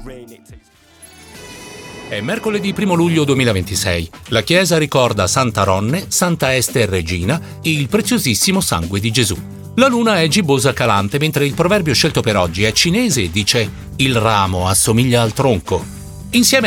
È mercoledì 1 luglio 2026. La Chiesa ricorda Santa Ronne, Santa Ester Regina e il preziosissimo sangue di Gesù. La luna è gibbosa calante, mentre il proverbio scelto per oggi è cinese e dice: il ramo assomiglia al tronco. Insieme